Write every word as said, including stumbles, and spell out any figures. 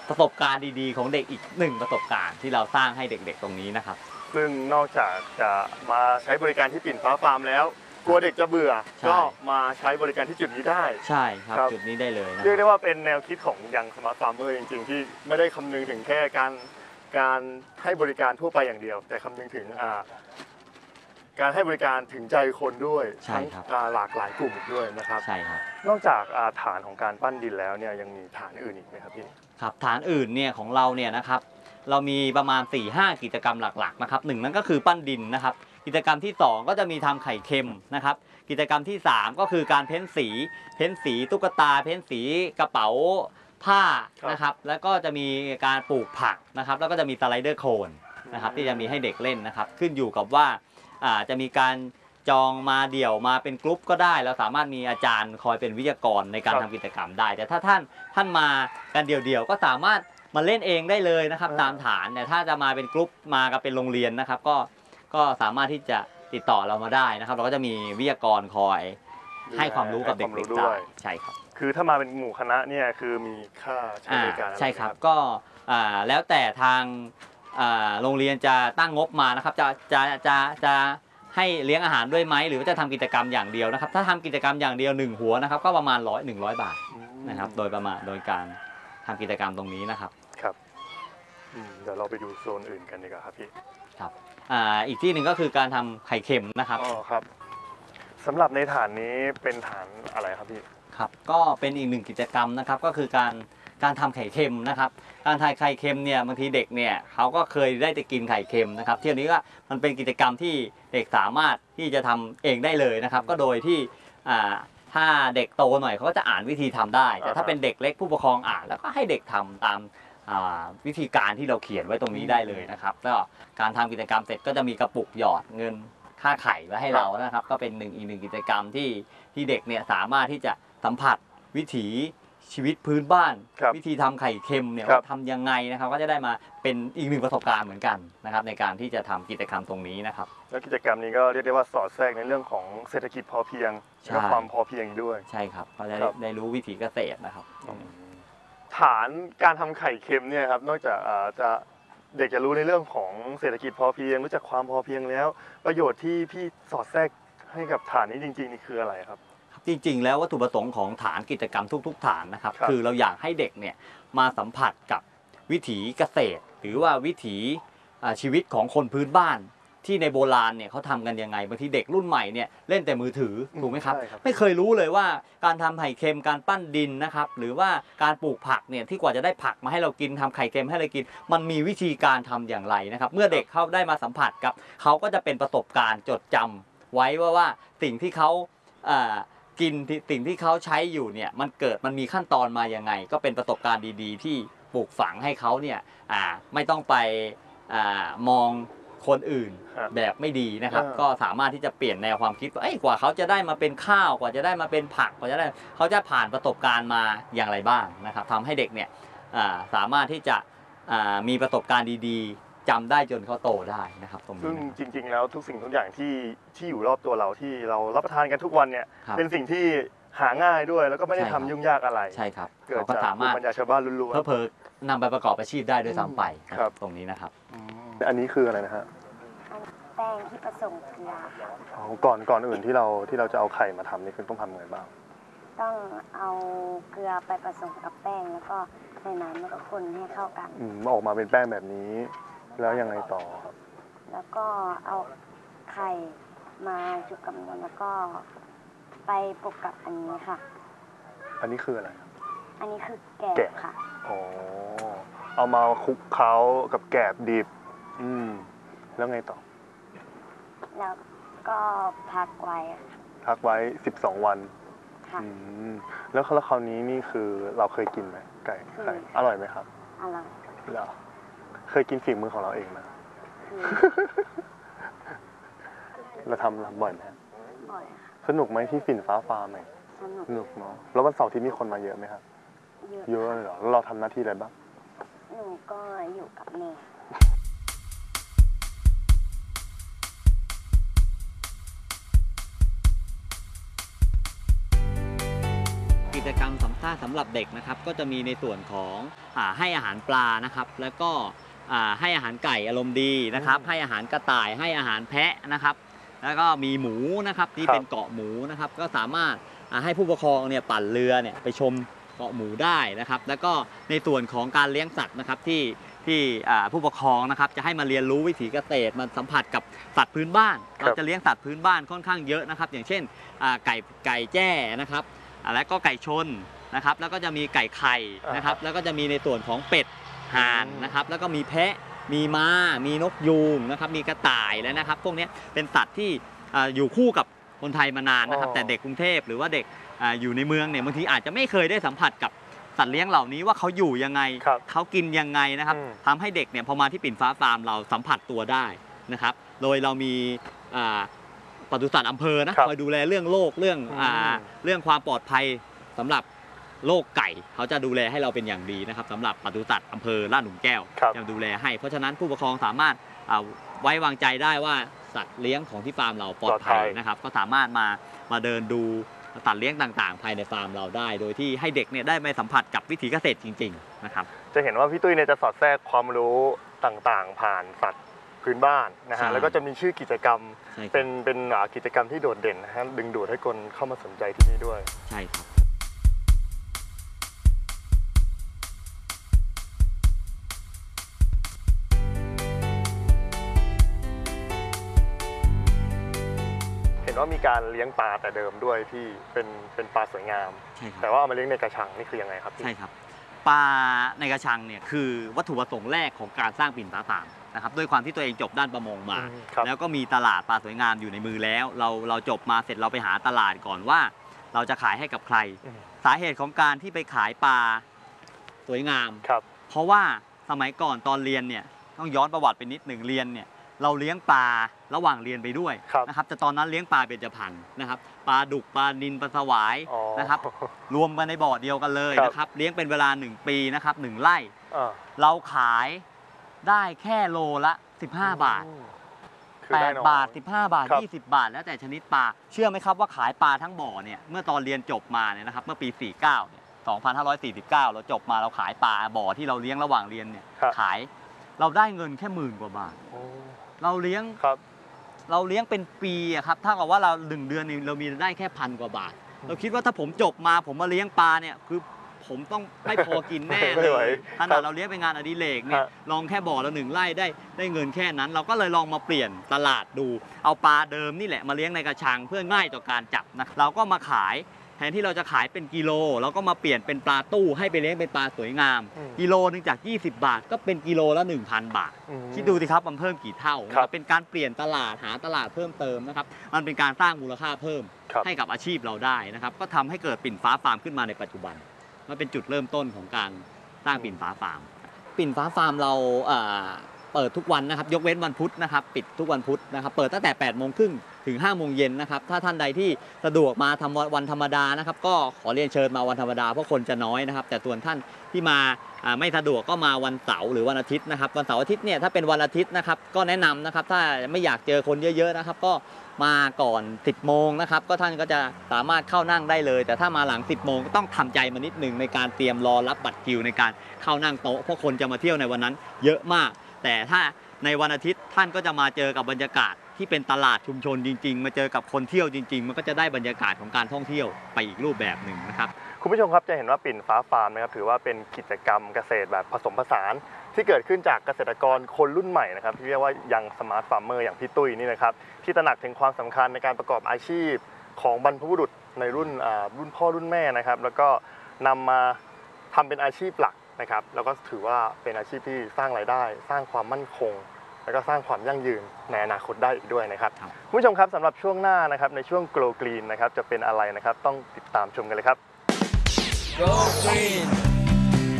ประสบการณ์ดีๆของเด็กอีกหนึ่งประสบการณ์ที่เราสร้างให้เด็กๆตรงนี้นะครับซึ่งนอกจากจะมาใช้บริการที่ปิ่นฟ้าฟาร์มแล้วกลัวเด็กจะเบื่อก็มาใช้บริการที่จุดนี้ได้ใช่ครับจุดนี้ได้เลยเรียกได้ว่าเป็นแนวคิดของยังสมาร์ทฟาร์มเมอร์จริงๆที่ไม่ได้คำนึงถึงแค่การการให้บริการทั่วไปอย่างเดียวแต่คำนึงถึงการให้บริการถึงใจคนด้วยทั้งหลากหลายกลุ่มด้วยนะครับใช่ครับนอกจากฐานของการปั้นดินแล้วเนี่ยยังมีฐานอื่นอีกไหมครับพี่ครับฐานอื่นเนี่ยของเราเนี่ยนะครับเรามีประมาณ สี่ห้า กิจกรรมหลักๆนะครับหนึ่งนั่นก็คือปั้นดินนะครับกิจกรรมที่สองก็จะมีทำไข่เค็มนะครับกิจกรรมที่สามก็คือการเพ้นสีเพ้นสีตุ๊กตาเพ้นสีกระเป๋าผ้านะครับแล้วก็จะมีการปลูกผักนะครับแล้วก็จะมีสไลเดอร์โคนนะครับที่จะมีให้เด็กเล่นนะครับขึ้นอยู่กับว่าจะมีการจองมาเดี่ยวมาเป็นกลุ่มก็ได้เราสามารถมีอาจารย์คอยเป็นวิทยากรในการทำกิจกรรมได้แต่ถ้าท่านท่านมากันเดี่ยวๆก็สามารถมาเล่นเองได้เลยนะครับตามฐานแต่ถ้าจะมาเป็นกลุ่มมากับเป็นโรงเรียนนะครับก็ก็สามารถที่จะติดต่อเรามาได้นะครับเราก็จะมีวิทยากรคอยให้ความรู้กับเด็กๆได้ใช่ครับคือถ้ามาเป็นหมู่คณะเนี่ยคือมีค่าใช้บริการใช่ครับก็แล้วแต่ทางโรงเรียนจะตั้งงบมานะครับจะจะจะจะให้เลี้ยงอาหารด้วยไหมหรือว่าจะทำกิจกรรมอย่างเดียวนะครับถ้าทำกิจกรรมอย่างเดียวหนึ่งหัวนะครับก็ประมาณร้อยหนึ่งร้อยบาทนะครับโดยประมาณโดยการทำกิจกรรมตรงนี้นะครับครับเดี๋ยวเราไปดูโซนอื่นกันดีกว่าครับพี่ครับอ่าอีกที่หนึ่งก็คือการทำไข่เค็มนะครับอ๋อครับสำหรับในฐานนี้เป็นฐานอะไรครับพี่ครับก็เป็นอีกหนึ่งกิจกรรมนะครับก็คือการการทำไข่เค็มนะครับการทำไข่เค็มเนี่ยบางทีเด็กเนี่ยเขาก็เคยได้จะกินไข่เค็มนะครับเที่ยวนี้ก็มันเป็นกิจกรรมที่เด็กสามารถที่จะทำเองได้เลยนะครับก็โดยที่อ่าถ้าเด็กโตหน่อยเขาก็จะอ่านวิธีทำได้แต่ถ้าเป็นเด็กเล็กผู้ปกครองอ่านแล้วก็ให้เด็กทำตามวิธีการที่เราเขียนไว้ตรงนี้ได้เลยนะครับแล้วการทำกิจกรรมเสร็จก็จะมีกระปุกหยอดเงินค่าไข่ไว้ให้เรานะครับก็เป็นหนึ่งอีกหนึ่งกิจกรรมที่ที่เด็กเนี่ยสามารถที่จะสัมผัสวิถีชีวิตพื้นบ้านวิธีทำไข่เค็มเนี่ยว่าทำยังไงนะครับก็จะได้มาเป็นอีกหนึ่งประสบการณ์เหมือนกันนะครับในการที่จะทำกิจกรรมตรงนี้นะครับแล้วกิจกรรมนี้ก็เรียกได้ว่าสอดแทรกในเรื่องของเศรษฐกิจพอเพียงและความพอเพียงด้วยใช่ครับเขาจะได้รู้วิถีเกษตรนะครับฐานการทำไข่เค็มเนี่ยครับนอกจากจะเด็กจะรู้ในเรื่องของเศรษฐกิจพอเพียงรู้จักความพอเพียงแล้วประโยชน์ที่พี่สอดแทรกให้กับฐานนี้จริงๆนี่คืออะไรครับจริงๆแล้ววัตถุประสงค์ของฐานกิจกรรมทุกๆฐานนะครับคือเราอยากให้เด็กเนี่ยมาสัมผัสกับวิถีเกษตรหรือว่าวิถีชีวิตของคนพื้นบ้านที่ในโบราณเนี่ยเขาทำกันยังไงบางทีเด็กรุ่นใหม่เนี่ยเล่นแต่มือถือถูกไหมครับไม่เคยรู้เลยว่าการทำไข่เค็มการปั้นดินนะครับหรือว่าการปลูกผักเนี่ยที่กว่าจะได้ผักมาให้เรากินทำไข่เค็มให้เรากินมันมีวิธีการทำอย่างไรนะครับเมื่อเด็กเขาได้มาสัมผัสกับเขาก็จะเป็นประสบการณ์จดจำไว้ว่าว่าสิ่งที่เขากินสิ่งที่เขาใช้อยู่เนี่ยมันเกิดมันมีขั้นตอนมายังไงก็เป็นประสบการณ์ดีๆที่ปลูกฝังให้เขาเนี่ยไม่ต้องไปมองคนอื่นแบบไม่ดีนะครับก็สามารถที่จะเปลี่ยนแนวความคิดว่าเอ้ยกว่าเขาจะได้มาเป็นข้าวกว่าจะได้มาเป็นผักกว่าจะได้เขาจะผ่านประสบการณ์มาอย่างไรบ้างนะครับทำให้เด็กเนี่ยสามารถที่จะมีประสบการณ์ดีๆจำได้จนเขาโตได้นะครับตรงนี้ซึ่งจริงๆแล้วทุกสิ่งทุกอย่างที่ที่อยู่รอบตัวเราที่เรารับประทานกันทุกวันเนี่ยเป็นสิ่งที่หาง่ายด้วยแล้วก็ไม่ได้ทำยุ่งยากอะไรใช่ครับเกิดจากภูมิปัญญาชาวบ้านล้วนๆเพิ่มนำไปประกอบอาชีพได้ด้วยซ้ำไปครับตรงนี้นะครับอันนี้คืออะไรนะฮะแป้งที่ผสมเกลืออ๋อก่อนก่อนอื่นที่เราที่เราจะเอาไข่มาทำนี่คือต้องทำยังไงบ้างต้องเอาเกลือไปผสมกับแป้งแล้วก็ใส่น้ำแล้วก็คนให้เข้ากันอืมออกมาเป็นแป้งแบบนี้แล้วยังไงต่อครับแล้วก็เอาไข่มาจุกกับนวลแล้วก็ไปปลุกกับอันนี้ค่ะอันนี้คืออะไรอันนี้คือแกบค่ะอ๋อเอามาคลุกเคล้ากับแกบดิบอืมแล้วไงต่อแล้วก็พักไว้พักไว้สิบสองวันค่ะแล้วแล้วคราวนี้นี่คือเราเคยกินไหมไก่ไข่อร่อยไหมครับอร่อยเหรอเคยกินฝีมือของเราเองไหมเราทำบ่อยไหมบ่อยสนุกไหมที่ฝิ่นฟ้าฟาร์มไหมสนุกเนาะแล้ววันเสาร์ที่มีคนมาเยอะไหมครับเยอะเลยเหรอแล้วเราทำหน้าที่อะไรบ้างหนูก็อยู่กับแม่กิจจกรรมสำคัญสำหรับเด็กนะครับก็จะมีในส่วนของอ่าให้อาหารปลานะครับแล้วก็อ่าให้อาหารไก่อารมณ์ดีนะครับให้อาหารกระต่ายให้อาหารแพะนะครับแล้วก็มีหมูนะครับที่เป็นเกาะหมูนะครับก็สามารถอ่าให้ผู้ปกครองเนี่ยปั่นเรือเนี่ยไปชมเกาะหมูได้นะครับแล้วก็ในส่วนของการเลี้ยงสัตว์นะครับที่ที่ผู้ปกครองนะครับจะให้มาเรียนรู้วิถีเกษตรมาสัมผัสกับสัตว์พื้นบ้านเราจะเลี้ยงสัตว์พื้นบ้านค่อนข้างเยอะนะครับอย่างเช่นไก่ไก่แจ้นะครับแล้วก็ไก่ชนนะครับแล้วก็จะมีไก่ไข่นะครับแล้วก็จะมีในส่วนของเป็ดห่านนะครับแล้วก็มีแพะมีม้ามีนกยูงนะครับมีกระต่ายแล้วนะครับพวกนี้เป็นสัตว์ที่อยู่คู่กับคนไทยมานานนะครับแต่เด็กกรุงเทพหรือว่าเด็กอยู่ในเมืองเนี่ยบางทีอาจจะไม่เคยได้สัมผัสกับสัตว์เลี้ยงเหล่านี้ว่าเขาอยู่ยังไงเขากินยังไงนะครับทำให้เด็กเนี่ยพอมาที่ปิ่นฟ้าฟาร์มเราสัมผัสตัวได้นะครับโดยเรามีปศุสัตว์อำเภอนะคอยดูแลเรื่องโรคเรื่องเรื่องความปลอดภัยสำหรับโรคไก่เขาจะดูแลให้เราเป็นอย่างดีนะครับสำหรับปศุสัตว์อำเภอลาดหลุมแก้วจะดูแลให้เพราะฉะนั้นผู้ปกครองสามารถไว้วางใจได้ว่าสัตว์เลี้ยงของที่ฟาร์มเราปลอดภัยนะครับก็สามารถมามาเดินดูสัตว์เลี้ยงต่างๆภายในฟาร์มเราได้โดยที่ให้เด็กเนี่ยได้ไปสัมผัสกับวิถีเกษตรจริงๆนะครับจะเห็นว่าพี่ตุ้ยเนี่ยจะสอดแทรกความรู้ต่างๆผ่านสัตว์พื้นบ้านนะฮะแล้วก็จะมีชื่อกิจกรรมเป็นเป็นกิจกรรมที่โดดเด่นนะฮะดึงดูดให้คนเข้ามาสนใจที่นี่ด้วยใช่ครับว่ามีการเลี้ยงปลาแต่เดิมด้วยที่เป็นเป็นปลาสวยงามแต่ว่าเอามาเลี้ยงในกระชังนี่คือยังไงครับใช่ครับปลาในกระชังเนี่ยคือวัตถุประสงค์แรกของการสร้างปิ่นฟ้าฟาร์มนะครับด้วยความที่ตัวเองจบด้านประมงมาแล้วก็มีตลาดปลาสวยงามอยู่ในมือแล้วเราเราจบมาเสร็จเราไปหาตลาดก่อนว่าเราจะขายให้กับใครสาเหตุของการที่ไปขายปลาสวยงามเพราะว่าสมัยก่อนตอนเรียนเนี่ยต้องย้อนประวัติไปนิดหนึ่งเรียนเนี่ยเราเลี้ยงปลาระหว่างเรียนไปด้วยนะครับแต่ตอนนั้นเลี้ยงปลาเบญจพรรณนะครับปลาดุกปลานิลปลาสวายนะครับรวมกันในบ่อเดียวกันเลยนะครับเลี้ยงเป็นเวลาหนึ่งปีนะครับหนึ่งไร่เราขายได้แค่โลละสิบห้าบาทแปดบาทสิบห้าบาทยี่สิบบาทแล้วแต่ชนิดปลาเชื่อไหมครับว่าขายปลาทั้งบ่อเนี่ยเมื่อตอนเรียนจบมาเนี่ยนะครับเมื่อปีสี่สิบเก้าเนี่ยสองพันห้าร้อยสี่สิบเก้าเราจบมาเราขายปลาบ่อที่เราเลี้ยงระหว่างเรียนเนี่ยขายเราได้เงินแค่หมื่นกว่าบาทเราเลี้ยงเราเลี้ยงเป็นปีอะครับถ้ากับว่าเราหนึ่งเดือนเรามีได้แค่พันกว่าบาทเราคิดว่าถ้าผมจบมาผมมาเลี้ยงปลาเนี่ยคือผมต้องไม่พอกินแน่เลยขนาดเราเลี้ยงเป็นงานอดิเรกเนี่ยลองแค่บ่อละหนึ่งไร่ได้ได้เงินแค่นั้นเราก็เลยลองมาเปลี่ยนตลาดดูเอาปลาเดิมนี่แหละมาเลี้ยงในกระชังเพื่อง่ายต่อการจับนะเราก็มาขายแทนที่เราจะขายเป็นกิโลเราก็มาเปลี่ยนเป็นปลาตู้ให้ไปเลี้ยงเป็นปลาสวยงามกิโลนึงจากยี่สิบบาทก็เป็นกิโลละ หนึ่งพัน บาทคิดดูสิครับมันเพิ่มกี่เท่านะครับเป็นการเปลี่ยนตลาดหาตลาดเพิ่มเติมนะครับมันเป็นการสร้างมูลค่าเพิ่มให้กับอาชีพเราได้นะครับก็ทำให้เกิดปิ่นฟ้าฟาร์มขึ้นมาในปัจจุบันมันเป็นจุดเริ่มต้นของการสร้างปิ่นฟ้าฟาร์มปิ่นฟ้าฟาร์มเราเปิดทุกวันนะครับยกเว้นวันพุธนะครับปิดทุกวันพุธนะครับเปิดตั้งแต่แปดโมงครึ่งถึงห้าโมงเย็นนะครับถ้าท่านใดที่สะดวกมาทำวันธรรมดานะครับก็ขอเรียนเชิญมาวันธรรมดาเพราะคนจะน้อยนะครับแต่ส่วนท่านที่มาไม่สะดวกก็มาวันเสาร์หรือวันอาทิตย์นะครับวันเสาร์อาทิตย์เนี่ยถ้าเป็นวันอาทิตย์นะครับก็แนะนำนะครับถ้าไม่อยากเจอคนเยอะๆนะครับก็มาก่อนสิบโมงนะครับก็ท่านก็จะสามารถเข้านั่งได้เลยแต่ถ้ามาหลังสิบโมงก็ต้องทำใจมานิดนึงในการเตรียมรอรับบัตรคิวในการเข้านั่งโต๊ะเพราะคนจะมาเที่ยวในวันนั้นเยอะมากแต่ถ้าในวันอาทิตย์ท่านก็จะมาเจอกับบรรยากาศที่เป็นตลาดชุมชนจริงๆมาเจอกับคนเที่ยวจริงๆมันก็จะได้บรรยากาศของการท่องเที่ยวไปอีกรูปแบบหนึ่งนะครับคุณผู้ชมครับจะเห็นว่าปิ่นฟ้าฟาร์มนะครับถือว่าเป็นกิจกรรมเกษตรแบบผสมผสานที่เกิดขึ้นจากเกษตรกรคนรุ่นใหม่นะครับที่เรียกว่ายังสมาร์ทฟาร์มเมอร์อย่างพี่ตุ้ยนี่นะครับที่ตระหนักถึงความสำคัญในการประกอบอาชีพของบรรพบุรุษในรุ่นรุ่นพ่อรุ่นแม่นะครับแล้วก็นำมาทำเป็นอาชีพหลักนะครับแล้วก็ถือว่าเป็นอาชีพที่สร้างรายได้สร้างความมั่นคงแล้วก็สร้างความยั่งยืนในอนาคตได้อีกด้วยนะครับคุณผู้ชมครับสำหรับช่วงหน้านะครับในช่วง Grow Green นะครับจะเป็นอะไรนะครับต้องติดตามชมกันเลยครับ Grow Green